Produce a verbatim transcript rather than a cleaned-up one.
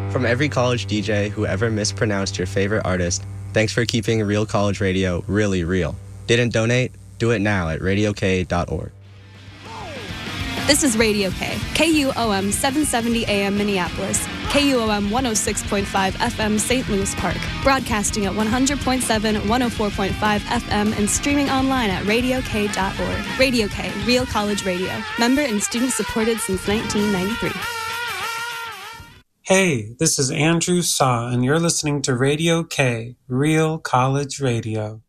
From every college D J who ever mispronounced your favorite artist, thanks for keeping Real College Radio really real. Didn't donate? Do it now at radio k dot org. This is Radio K, K U O M seven seventy A M Minneapolis, K U O M one oh six point five F M Saint Louis Park, broadcasting at one hundred point seven, one oh four point five F M, and streaming online at radio k dot org. Radio K, Real College Radio, member and student supported since nineteen ninety-three. Hey, this is Andrew Saw, and you're listening to Radio K, Real College Radio.